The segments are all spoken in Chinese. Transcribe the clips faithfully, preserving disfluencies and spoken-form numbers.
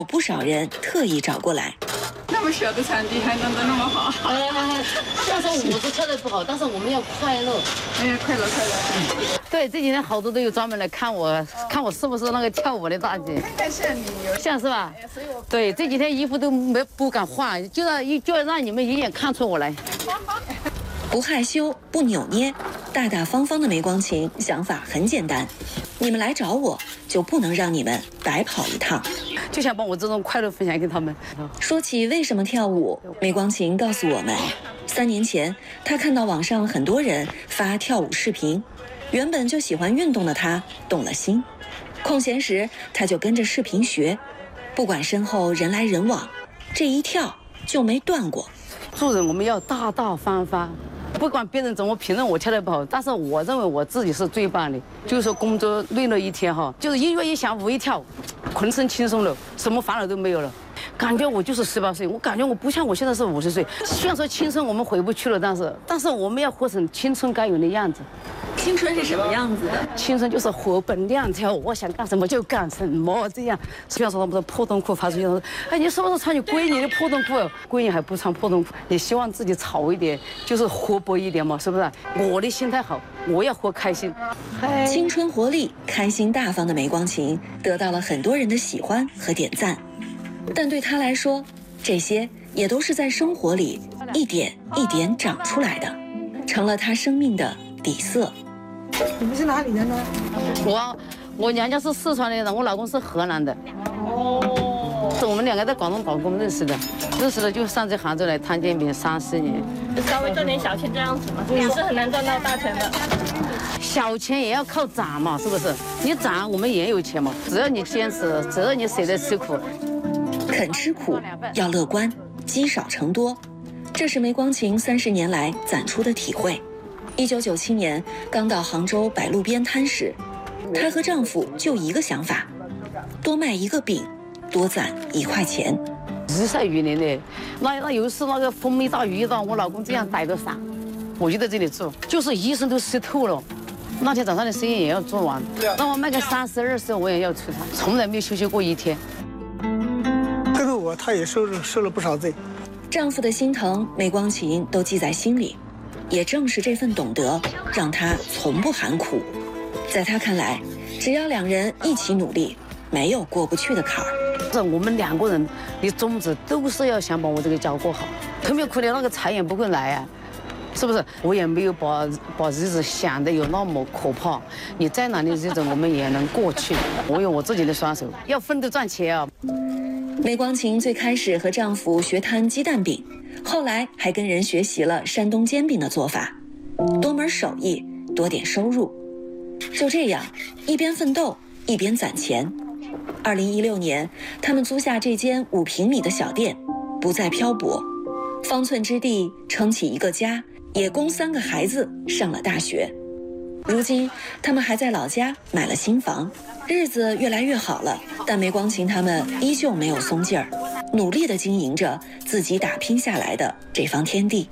有不少人特意找过来。 那么小的场地还弄得那么好。 哎呀，虽然说舞是跳得不好，但是我们要快乐。 哎呀，快乐快乐。 对，这几天好多都有专门来看我，看我是不是那个跳舞的大姐。 看看像你有像是吧？对，这几天衣服都没不敢换，就让就要让你们一眼看出我来。 不害羞，不扭捏，大大方方的梅光琴想法很简单：你们来找我，就不能让你们白跑一趟。 就想把我这种快乐分享给他们。 说起为什么跳舞，梅光琴告诉我们，三年前她看到网上很多人发跳舞视频，原本就喜欢运动的她动了心，空闲时她就跟着视频学，不管身后人来人往，这一跳就没断过。 做人我们要大大方方。不管别人怎么评论我跳得不好，但是我认为我自己是最棒的。就是说工作累了一天哈，就是音乐一响，舞一跳，浑身轻松了，什么烦恼都没有了。感觉我就是十八岁，我感觉我不像我现在是五十岁。虽然说青春我们回不去了，但是但是我们要活成青春该有的样子。 青春是什么样子的？ 青春就是活蹦乱跳，我想干什么就干什么，这样。虽然说他们的破洞裤发出去说，哎，你是不是穿你闺女的破洞裤？闺女还不穿破洞裤，也希望自己潮一点，就是活泼一点嘛，是不是？我的心态好，我要活开心。 青春活力、开心大方的梅光琴得到了很多人的喜欢和点赞，但对她来说，这些也都是在生活里一点一点长出来的，成了她生命的底色。 你们是哪里人呢？ 我我娘家是四川的人，我老公是河南的。哦，是我们两个在广东打工认识的，认识了就上这杭州来摊煎饼三四年。 稍微赚点小钱这样子嘛，也是很难赚到大钱的。 小钱也要靠攒嘛，是不是？你攒，我们也有钱嘛。只要你坚持，只要你舍得吃苦， 肯吃苦，要乐观，积少成多，这是梅光琴三十年来攒出的体会。一九九七年刚到杭州摆路边摊时，她和丈夫就一个想法：多卖一个饼，多攒一块钱。 日晒雨淋的，那那有一次那个风一大雨一大，我老公这样逮着伞，我就在这里做，就是一身都湿透了。那天早上的生意也要做完，那我卖个三十二十我也要出摊，从来没有休息过一天。 跟着我，她也受了受了不少罪。 丈夫的心疼，梅光琴都记在心里。也正是这份懂得，让她从不喊苦。在她看来，只要两人一起努力，没有过不去的坎儿。 这我们两个人的宗旨都是要想把我这个家过好，可没有苦的那个财也不会来啊，是不是？我也没有把把日子想得有那么可怕。你再难的日子我们也能过去。我有我自己的双手，要奋斗赚钱啊。 梅光琴最开始和丈夫学摊鸡蛋饼。后来还跟人学习了山东煎饼的做法，多门手艺，多点收入。就这样，一边奋斗一边攒钱。二零一六年，他们租下这间五平米的小店，不再漂泊，方寸之地撑起一个家，也供三个孩子上了大学。如今，他们还在老家买了新房，日子越来越好了。但梅光琴他们依旧没有松劲儿。努力地经营着自己打拼下来的这方天地。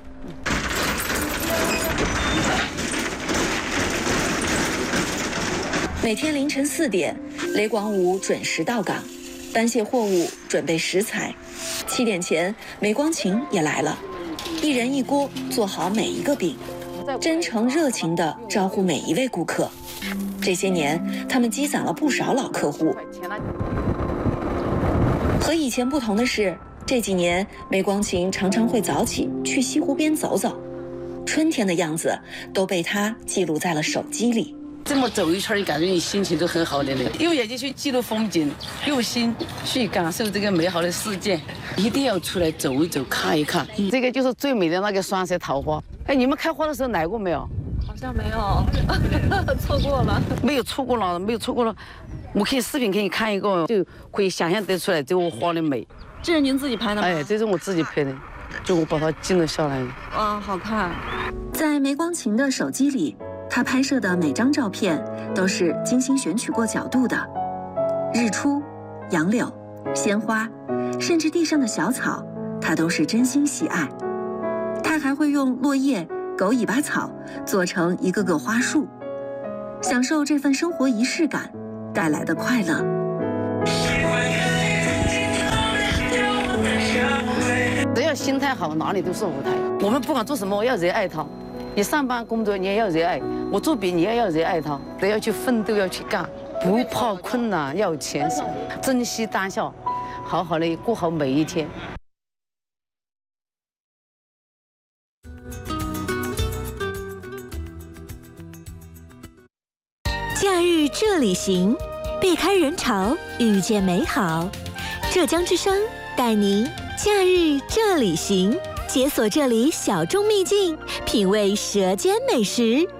每天凌晨四点，雷广武准时到岗，搬卸货物，准备食材。七点前，梅光琴也来了，一人一锅做好每一个饼，真诚热情地招呼每一位顾客。这些年，他们积攒了不少老客户。和以前不同的是，这几年梅光琴常常会早起去西湖边走走，春天的样子都被她记录在了手机里。 这么走一圈，你感觉你心情都很好的了。用眼睛去记录风景，用心去感受这个美好的世界，一定要出来走一走，看一看。嗯、这个就是最美的那个双色桃花。哎，你们开花的时候来过没有？ 好像没有，错过了。 没有错过了，没有错过了。我可以视频给你看一个，就可以想象得出来这个花的美。 这是您自己拍的吗？ 哎，这是我自己拍的，就我把它记录下来。 哇，好看！ 在梅光琴的手机里，她拍摄的每张照片都是精心选取过角度的，日出、杨柳、鲜花，甚至地上的小草，她都是真心喜爱。她还会用落叶、狗尾巴草做成一个个花束，享受这份生活仪式感带来的快乐。 心态好，哪里都是舞台。我们不管做什么，要热爱它。你上班工作，你也要热爱；我做饼，你也要热爱它，都要去奋斗，要去干，不怕困难，要有前程，珍惜当下，好好的过好每一天。 假日这里行，避开人潮，遇见美好。浙江之声带您假日这里行，解锁这里小众秘境，品味舌尖美食。